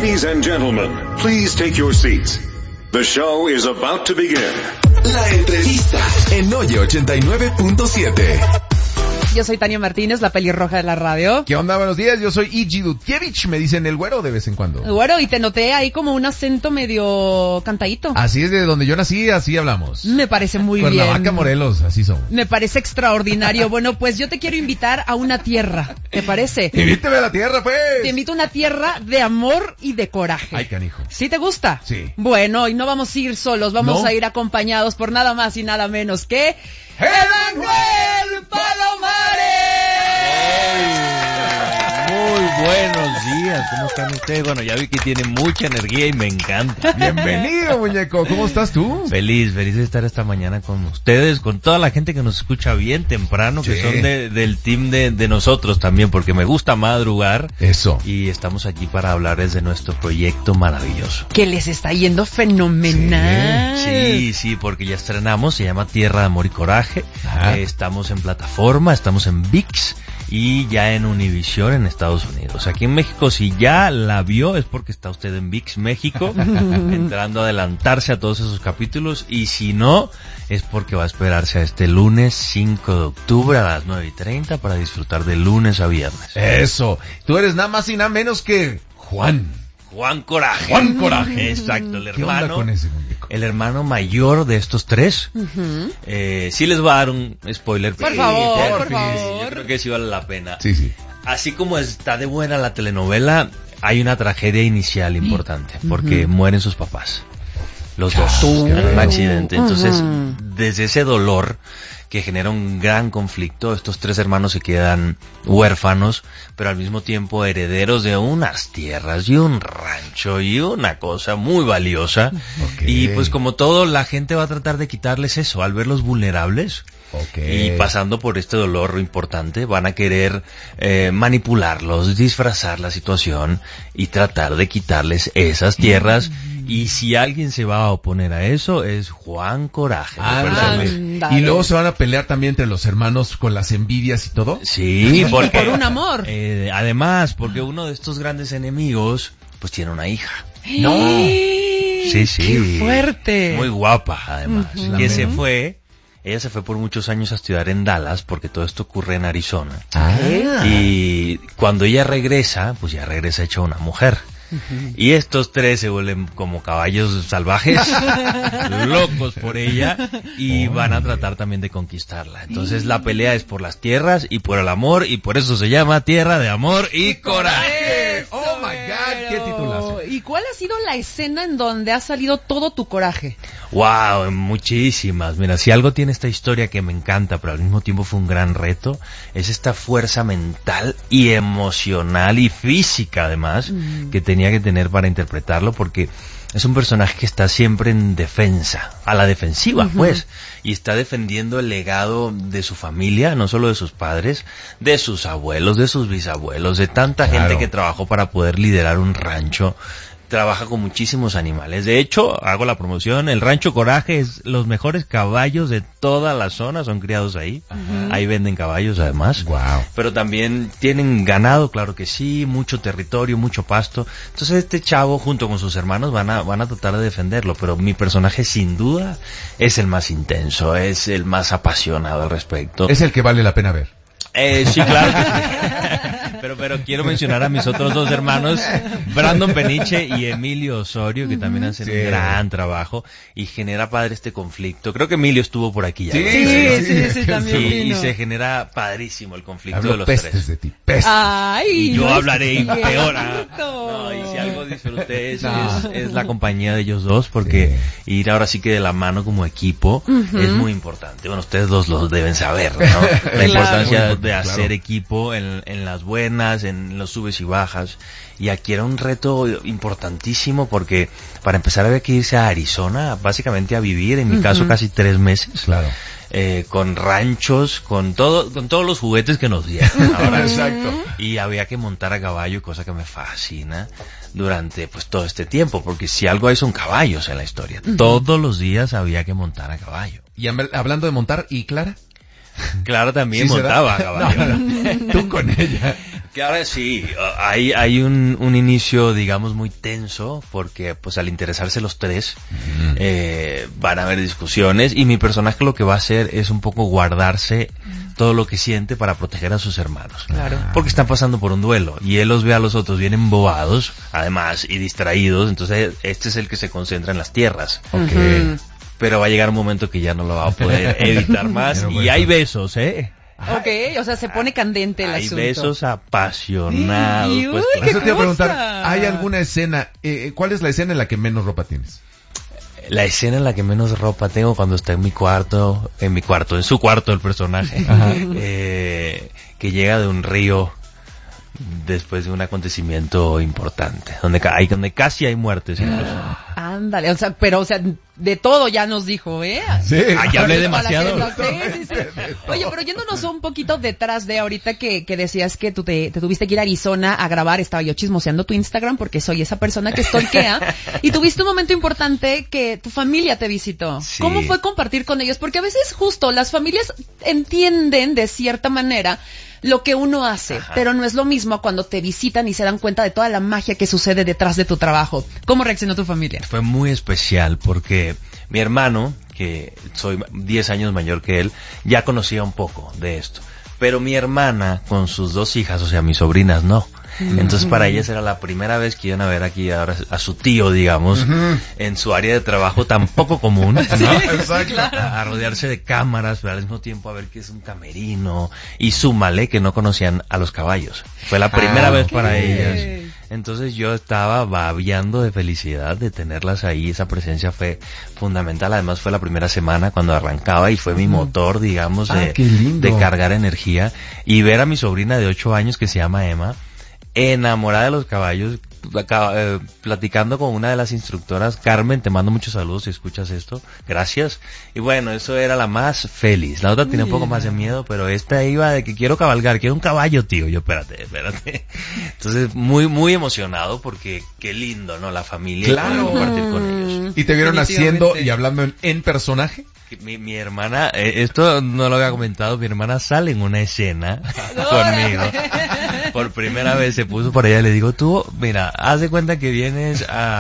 Ladies and gentlemen, please take your seats. The show is about to begin. La entrevista en Oye 89.7. Yo soy Tania Martínez, la pelirroja de la radio. ¿Qué onda? Buenos días, yo soy Igi Dutkiewicz, me dicen el güero de vez en cuando. Güero, y te noté ahí como un acento medio cantadito. Así es, de donde yo nací, así hablamos. Me parece muy bien. Cuernavaca, Morelos, así somos. Me parece extraordinario. Bueno, pues yo te quiero invitar a una tierra, ¿te parece? Invíteme a la tierra, pues. Te invito a una tierra de amor y de coraje. Ay, canijo. ¿Sí te gusta? Sí. Bueno, y no vamos a ir solos, vamos a ir acompañados por nada más y nada menos que... ¡Emanuel Palomares! Muy buenos días, ¿cómo están ustedes? Bueno, ya vi que tienen mucha energía y me encanta. Bienvenido, muñeco, ¿cómo estás tú? Feliz de estar esta mañana con ustedes, con toda la gente que nos escucha bien temprano, que son del team de nosotros también, porque me gusta madrugar. Eso. Y estamos aquí para hablarles de nuestro proyecto maravilloso. Que les está yendo fenomenal. Sí, porque ya estrenamos, se llama Tierra de Amor y Coraje. Estamos en plataforma, estamos en ViX y ya en Univision en Estados Unidos. Aquí en México, si ya la vio, es porque está usted en ViX México, entrando a adelantarse a todos esos capítulos, y si no, es porque va a esperarse a este lunes 5 de octubre a las 9:30 para disfrutar de lunes a viernes. Eso, tú eres nada más y nada menos que Juan Coraje. Exacto, el ¿Qué onda hermano. con ese muñeco? El hermano mayor de estos tres. Sí les voy a dar un spoiler. Por favor. Yo creo que sí vale la pena. Sí. Así como está de buena la telenovela, hay una tragedia inicial importante, porque mueren sus papás. Los dos en un accidente. Entonces, desde ese dolor que genera un gran conflicto, estos tres hermanos se quedan huérfanos, pero al mismo tiempo herederos de unas tierras y un rancho y una cosa muy valiosa. Y pues como todo, la gente va a tratar de quitarles eso al verlos vulnerables. Y pasando por este dolor importante, van a querer manipularlos, disfrazar la situación y tratar de quitarles esas tierras. Y si alguien se va a oponer a eso, es Juan Coraje. Y luego se van a pelear también entre los hermanos con las envidias y todo. Sí, porque, por un amor. Además, porque uno de estos grandes enemigos, pues tiene una hija. No. Sí. ¡Qué fuerte! Muy guapa, además. Ella se fue por muchos años a estudiar en Dallas, porque todo esto ocurre en Arizona. Y cuando ella regresa, pues ya regresa hecha una mujer. Y estos tres se vuelven como caballos salvajes, locos por ella, y van a tratar también de conquistarla. Entonces la pelea es por las tierras y por el amor, y por eso se llama Tierra de Amor y Coraje. ¡Oh, my God! ¡Qué titulazo! ¿Y cuál ha sido la escena en donde ha salido todo tu coraje? Wow, muchísimas. Mira, si algo tiene esta historia que me encanta, pero al mismo tiempo fue un gran reto, es esta fuerza mental y emocional y física, además, que tenía que tener para interpretarlo, porque es un personaje que está siempre en defensa, a la defensiva, pues, y está defendiendo el legado de su familia, no solo de sus padres, de sus abuelos, de sus bisabuelos, de tanta gente que trabajó para poder liderar un rancho. Trabaja con muchísimos animales. De hecho, hago la promoción, el Rancho Coraje es los mejores caballos de toda la zona, son criados ahí. Ahí venden caballos además. Wow. Pero también tienen ganado, claro que sí, mucho territorio, mucho pasto. Entonces este chavo junto con sus hermanos van a tratar de defenderlo, pero mi personaje sin duda es el más intenso, es el más apasionado al respecto. Es el que vale la pena ver. Sí, claro que sí. Pero quiero mencionar a mis otros dos hermanos, Brandon Peniche y Emilio Osorio, que también hacen un gran trabajo y genera padre este conflicto. Creo que Emilio estuvo por aquí ya. Sí, también vino. Y se genera padrísimo el conflicto Hablo de los pestes tres. De ti, pestes. Ay, y yo no hablaré es peor. cierto. No, y si algo disfruté es la compañía de ellos dos, porque ir ahora sí que de la mano como equipo es muy importante. Bueno, ustedes dos lo deben saber, ¿no? La importancia de hacer equipo en las buenas, en los subes y bajas. Y aquí era un reto importantísimo, porque para empezar había que irse a Arizona, básicamente a vivir, en mi caso casi 3 meses. Claro. Con ranchos, con todos los juguetes que nos dieron. Ahora, exacto. Y había que montar a caballo, cosa que me fascina durante pues todo este tiempo, porque si algo hay son caballos en la historia. Todos los días había que montar a caballo. Y hablando de montar, ¿y Clara? Clara también ¿Sí montaba a caballo. No. Tú con ella. Que ahora sí, hay un inicio, digamos, muy tenso, porque pues al interesarse los tres, van a haber discusiones, y mi personaje lo que va a hacer es un poco guardarse todo lo que siente para proteger a sus hermanos. Claro. Porque están pasando por un duelo, y él los ve a los otros bien embobados, además, y distraídos, entonces este es el que se concentra en las tierras. Okay. Pero va a llegar un momento que ya no lo va a poder evitar más, y hay besos, Ok, o sea, se pone candente el asunto. Hay besos apasionados. Uy, pues, qué Eso te iba a preguntar, cosa. ¿hay alguna escena? ¿Cuál es la escena en la que menos ropa tienes? La escena en la que menos ropa tengo cuando está en su cuarto el personaje, que llega de un río después de un acontecimiento importante, donde casi hay muertes incluso. Ándale, o sea, de todo ya nos dijo, Sí. Ya hablé demasiado. Sí. Oye, pero yéndonos un poquito detrás de ahorita que decías que tú te tuviste que ir a Arizona a grabar, estaba yo chismoseando tu Instagram porque soy esa persona que stalkea, y tuviste un momento importante que tu familia te visitó. Sí. ¿Cómo fue compartir con ellos? Porque a veces justo las familias entienden de cierta manera lo que uno hace, pero no es lo mismo cuando te visitan y se dan cuenta de toda la magia que sucede detrás de tu trabajo. ¿Cómo reaccionó tu familia? Fue muy especial porque mi hermano, que soy 10 años mayor que él, ya conocía un poco de esto. Pero mi hermana, con sus 2 hijas, o sea, mis sobrinas, no. Entonces para ellas era la primera vez que iban a ver aquí ahora a su tío, digamos, en su área de trabajo tan poco común, ¿no? Exacto. A rodearse de cámaras, pero al mismo tiempo a ver qué es un camerino, y súmale que no conocían a los caballos. Fue la primera vez para ellas. Entonces yo estaba babeando de felicidad de tenerlas ahí, esa presencia fue fundamental. Además fue la primera semana cuando arrancaba y fue mi motor, digamos, de cargar energía. Y ver a mi sobrina de 8 años que se llama Emma, enamorada de los caballos, platicando con una de las instructoras. Carmen, te mando muchos saludos si escuchas esto, gracias. Y bueno, eso era la más feliz. La otra tenía un poco más de miedo, pero esta iba de que quiero cabalgar, quiero un caballo, tío. Yo, espérate. Entonces, muy, muy emocionado porque qué lindo, ¿no? La familia, claro, y compartir con ellos. ¿Y te vieron haciendo y hablando en personaje? Mi hermana, esto no lo había comentado, mi hermana sale en una escena conmigo. Por primera vez se puso por allá y le digo, tú, mira, haz de cuenta que vienes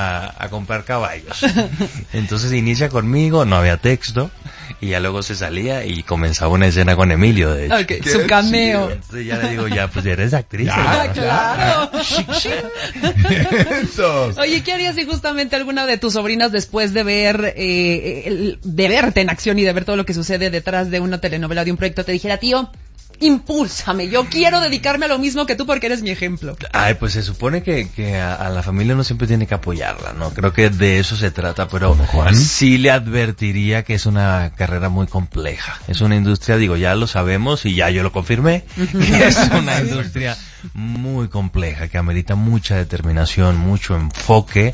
a comprar caballos. Entonces inicia conmigo, no había texto, y ya luego se salía y comenzaba una escena con Emilio, de hecho. Okay, su cameo. Entonces ya le digo, ya, pues ya eres actriz. Ya, claro. Entonces. Oye, ¿qué harías si justamente alguna de tus sobrinas, después de ver, de verte en acción y de ver todo lo que sucede detrás de una telenovela o de un proyecto, te dijera, tío, impúlsame, yo quiero dedicarme a lo mismo que tú porque eres mi ejemplo? Ay, pues se supone que a la familia uno siempre tiene que apoyarla, ¿no? Creo que de eso se trata, pero sí le advertiría que es una carrera muy compleja. Es una industria, digo, ya lo sabemos y ya yo lo confirmé, que es una industria muy compleja, que amerita mucha determinación, mucho enfoque.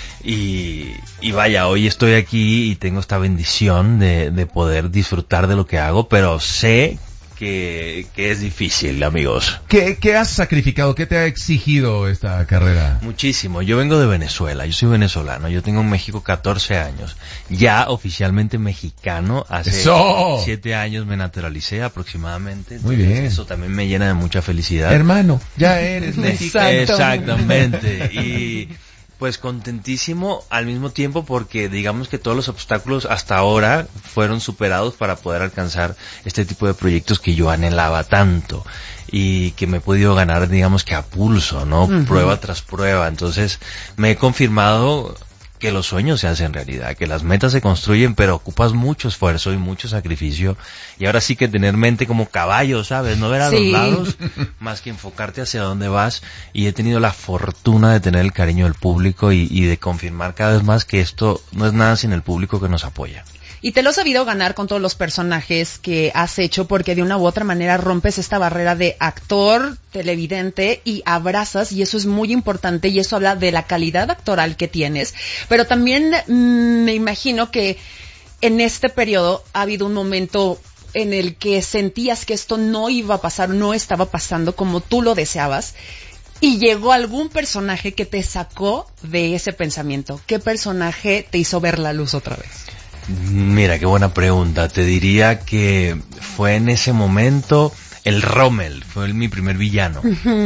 Y vaya, hoy estoy aquí y tengo esta bendición de poder disfrutar de lo que hago, pero sé que es difícil, amigos. ¿Qué has sacrificado? ¿Qué te ha exigido esta carrera? Muchísimo. Yo vengo de Venezuela, yo soy venezolano, yo tengo en México 14 años, ya oficialmente mexicano, hace 7 años me naturalicé aproximadamente. Muy bien. Eso también me llena de mucha felicidad. Hermano, ya eres mexicano. Exactamente. Y pues contentísimo al mismo tiempo porque digamos que todos los obstáculos hasta ahora fueron superados para poder alcanzar este tipo de proyectos que yo anhelaba tanto y que me he podido ganar, digamos que a pulso, ¿no? Prueba tras prueba. Entonces me he confirmado que los sueños se hacen realidad, que las metas se construyen, pero ocupas mucho esfuerzo y mucho sacrificio. Y ahora sí que tener mente como caballo, ¿sabes? No ver a los lados, más que enfocarte hacia dónde vas. Y he tenido la fortuna de tener el cariño del público y de confirmar cada vez más que esto no es nada sin el público que nos apoya. Y te lo has sabido ganar con todos los personajes que has hecho, porque de una u otra manera rompes esta barrera de actor, televidente, y abrazas, y eso es muy importante, y eso habla de la calidad actoral que tienes. Pero también me imagino que en este periodo ha habido un momento en el que sentías que esto no iba a pasar, no estaba pasando como tú lo deseabas, y llegó algún personaje que te sacó de ese pensamiento. ¿Qué personaje te hizo ver la luz otra vez? Mira, qué buena pregunta. Te diría que fue en ese momento el Rommel fue mi primer villano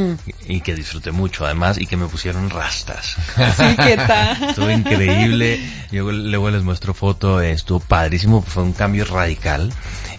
y que disfruté mucho además y que me pusieron rastas. Sí, ¿qué tal? Estuvo increíble. Yo luego les muestro foto, estuvo padrísimo, fue un cambio radical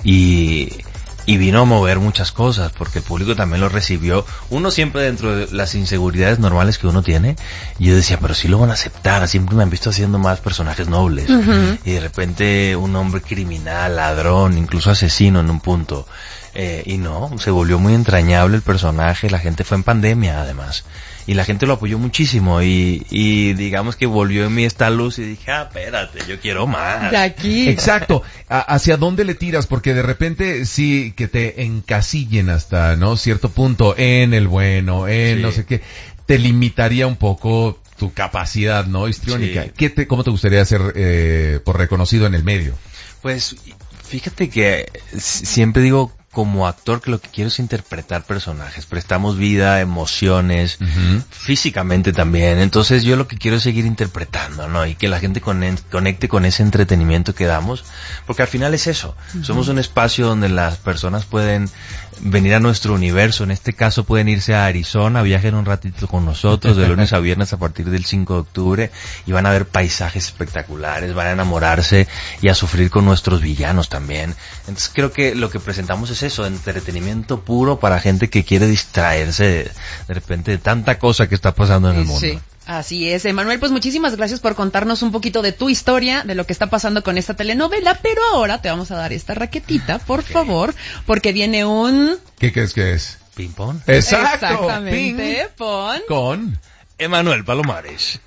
y vino a mover muchas cosas porque el público también lo recibió. Uno siempre dentro de las inseguridades normales que uno tiene, y yo decía, pero sí lo van a aceptar, siempre me han visto haciendo más personajes nobles. Y de repente un hombre criminal, ladrón, incluso asesino en un punto. Y no, se volvió muy entrañable el personaje, la gente fue en pandemia además. Y la gente lo apoyó muchísimo y digamos que volvió en mí esta luz y dije, espérate, yo quiero más. De aquí. Exacto. ¿Hacia dónde le tiras? Porque de repente sí que te encasillen hasta, ¿no? Cierto punto en el bueno, en no sé qué. Te limitaría un poco tu capacidad, ¿no? Histriónica. Sí. ¿Cómo te gustaría ser por reconocido en el medio? Pues fíjate que siempre digo, como actor, que lo que quiero es interpretar personajes, prestamos vida, emociones, físicamente también, entonces yo lo que quiero es seguir interpretando, ¿no? Y que la gente conecte con ese entretenimiento que damos, porque al final es eso, somos un espacio donde las personas pueden venir a nuestro universo, en este caso pueden irse a Arizona, viajen un ratito con nosotros, de lunes a viernes a partir del 5 de octubre, y van a ver paisajes espectaculares, van a enamorarse y a sufrir con nuestros villanos también. Entonces creo que lo que presentamos es eso, entretenimiento puro para gente que quiere distraerse de repente de tanta cosa que está pasando en el mundo. Sí. Así es, Emanuel, pues muchísimas gracias por contarnos un poquito de tu historia, de lo que está pasando con esta telenovela, pero ahora te vamos a dar esta raquetita, por favor, porque viene un... ¿Qué crees que es? ¿Ping-pong? Exacto. Exactamente, con Emanuel Palomares.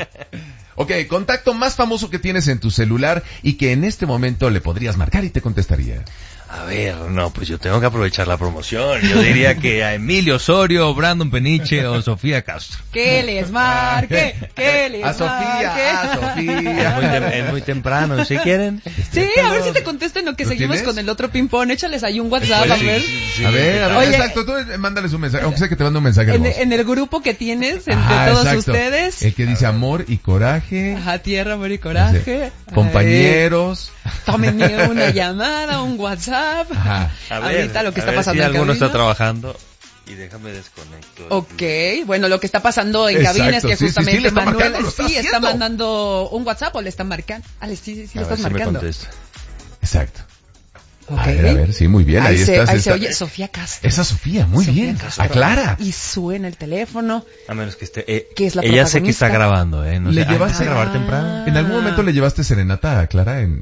Ok, contacto más famoso que tienes en tu celular y que en este momento le podrías marcar y te contestaría. A ver, no, pues yo tengo que aprovechar la promoción. Yo diría que a Emilio Osorio, Brandon Peniche o Sofía Castro. Que les marque, que les marque. A Sofía. Es muy temprano, ¿sí quieren? Sí, a ver si te contesten lo que seguimos tienes? con el otro ping-pong. Échales ahí un WhatsApp, a ver. Sí. A ver, Oye, exacto, tú mándales un mensaje, aunque sea que te mande un mensaje. En el grupo que tienes entre todos exacto. Ustedes. El que dice amor y coraje. Ajá, tierra, amor y coraje. Compañeros. Tómenme una llamada, un WhatsApp. Ajá. A ver, ahorita lo que está ver pasando si en alguno cabina. está trabajando y déjame desconecto. Ok, bueno, lo que está pasando en Exacto, cabina es que sí, justamente le está Manuel marcando, lo está está haciendo. mandando un WhatsApp o le están marcando. Sí, A le estás ver si me marcando. contesta. Exacto. Ok. A ver, sí, muy bien, ahí estás. Ahí se oye Sofía Castro. Esa Sofía, muy Sofía bien. Castro. Aclara. Y suena el teléfono. A menos que esté... Que es la ella sé que protagonista. está grabando, No ¿Le sé. llevaste ¿a grabar temprano? ¿En algún momento le llevaste serenata a Clara en...?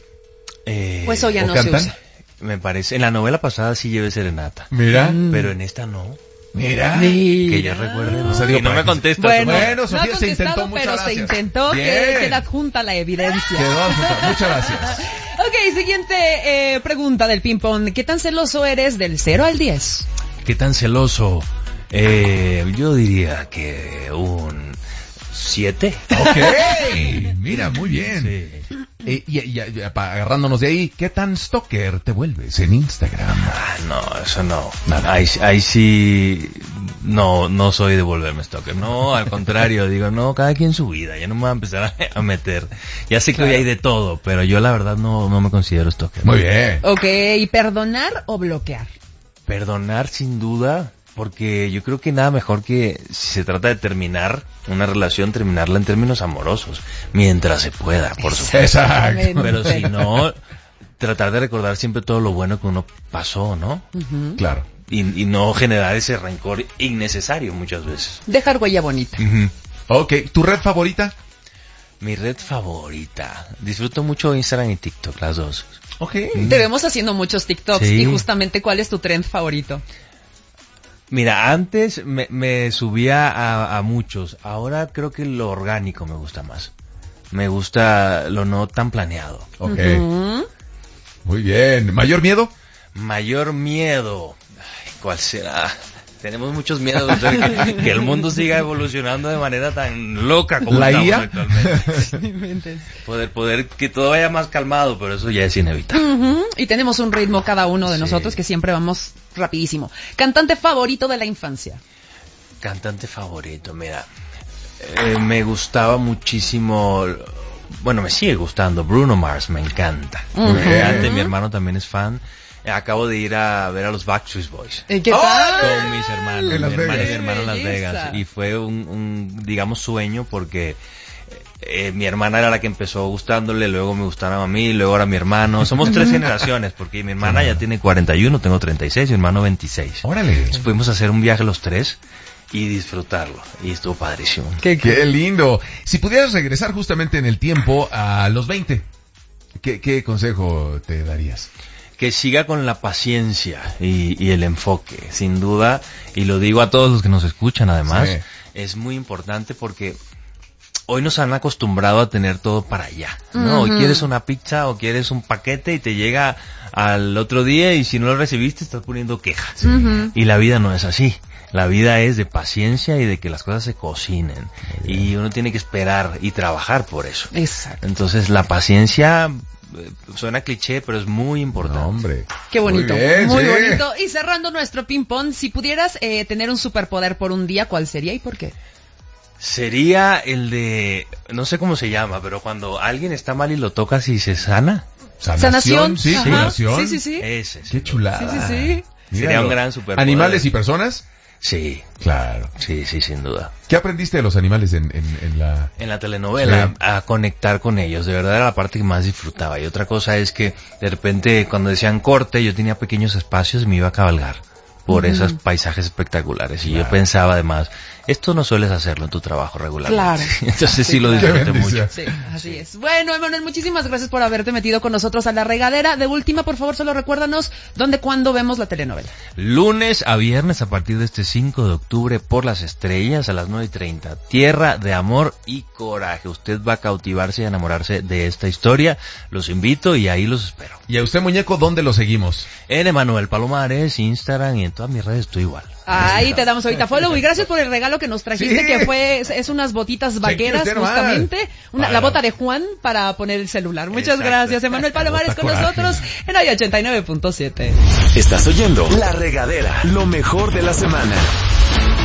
Pues hoy ya ¿o no cantan? se usa. Me parece. En la novela pasada sí llevé serenata. Mira. Pero en esta no. Mira. Que yo recuerde. O sea, digo, y no para me que- contesta. Bueno, Bueno, no Sofía, ha se contestado, intentó, muchas pero gracias. se intentó. Bien. Queda junta la evidencia. Quedó adjunta. Muchas gracias. Ok, siguiente pregunta del ping-pong. ¿Qué tan celoso eres del 0 al 10? ¿Qué tan celoso? Yo diría que un 7. Ok. Mira, muy bien. Sí. Y agarrándonos de ahí, ¿qué tan stalker te vuelves en Instagram? No, eso no. Ahí sí no soy de volverme stalker. No, al contrario, digo, no, cada quien su vida. Ya no me voy a empezar a meter. Ya sé que hoy hay de todo, pero yo la verdad no me considero stalker. Muy bien. Ok, ¿perdonar o bloquear? Perdonar sin duda, porque yo creo que nada mejor que si se trata de terminar una relación, terminarla en términos amorosos, mientras se pueda, por supuesto. Exacto. Pero si no, tratar de recordar siempre todo lo bueno que uno pasó, ¿no? Claro. Y no generar ese rencor innecesario muchas veces. Dejar huella bonita. Ok, ¿tu red favorita? Mi red favorita. Disfruto mucho Instagram y TikTok, las dos. Ok. Te vemos haciendo muchos TikToks. Sí. Y justamente, ¿cuál es tu trend favorito? Mira, antes me subía a muchos. Ahora creo que lo orgánico me gusta más. Me gusta lo no tan planeado. Ok. Muy bien. ¿Mayor miedo? Mayor miedo. Ay, ¿cuál será? Tenemos muchos miedos que el mundo siga evolucionando de manera tan loca como ¿La estamos IA? actualmente. Poder que todo vaya más calmado, pero eso ya es inevitable. Y tenemos un ritmo cada uno de nosotros que siempre vamos rapidísimo. ¿Cantante favorito de la infancia? Cantante favorito, mira, me gustaba muchísimo, bueno, me sigue gustando, Bruno Mars, me encanta. Me encanta, mi hermano también es fan. Acabo de ir a ver a los Backstreet Boys. ¿Qué tal? Con mis hermanos. En Las Mi hermana y Vegas. mi hermano en Las Belleza. Vegas. Y fue un digamos, sueño porque mi hermana era la que empezó gustándole, luego me gustaron a mí, luego ahora mi hermano. Somos 3 generaciones, porque mi hermana ya tiene 41, tengo 36, mi hermano 26. Órale. Entonces fuimos a hacer un viaje los 3 y disfrutarlo. Y estuvo padrísimo. Qué lindo. Si pudieras regresar justamente en el tiempo a los 20, ¿qué consejo te darías? Que siga con la paciencia y el enfoque, sin duda. Y lo digo a todos los que nos escuchan, además. Sí. Es muy importante porque hoy nos han acostumbrado a tener todo para allá, ¿no? Hoy quieres una pizza o quieres un paquete y te llega al otro día y si no lo recibiste estás poniendo queja. Y la vida no es así. La vida es de paciencia y de que las cosas se cocinen. Y uno tiene que esperar y trabajar por eso. Exacto. Entonces la paciencia suena cliché, pero es muy importante. No, hombre. Qué bonito, Muy bien, sí. bonito. Y cerrando nuestro ping-pong, si pudieras tener un superpoder por un día, ¿cuál sería y por qué? Sería el de, no sé cómo se llama, pero cuando alguien está mal y lo tocas y se sana. Sanación. Sí, Ajá. sanación. Sí. Ese. Qué chulada. Sí. Sería un gran superpoder. ¿Animales y personas? Sí, Claro. sí, sin duda. ¿Qué aprendiste de los animales en la... En la telenovela, Sí. a conectar con ellos, de verdad era la parte que más disfrutaba. Y otra cosa es que de repente cuando decían corte, yo tenía pequeños espacios y me iba a cabalgar por esos paisajes espectaculares. Y yo pensaba además, esto no sueles hacerlo en tu trabajo regularmente. Claro. Entonces sí lo Qué disfruté bendición. mucho. Sí, así es. Bueno, Emanuel, muchísimas gracias por haberte metido con nosotros a La Regadera. De última, por favor, solo recuérdanos dónde, cuándo vemos la telenovela. Lunes a viernes a partir de este 5 de octubre por Las Estrellas a las 9:30. Tierra de amor y coraje. Usted va a cautivarse y a enamorarse de esta historia. Los invito y ahí los espero. Y a usted, muñeco, ¿dónde lo seguimos? En Emanuel Palomares, Instagram y en todas mis redes estoy igual. Ahí te damos ahorita follow y gracias por el regalo que nos trajiste, Sí. que es unas botitas vaqueras, quiero tener justamente. más. La bota de Juan para poner el celular. Muchas Exacto. gracias, Emanuel Palomares, Bota con coraje. nosotros en hoy 89.7. Estás oyendo La Regadera, lo mejor de la semana.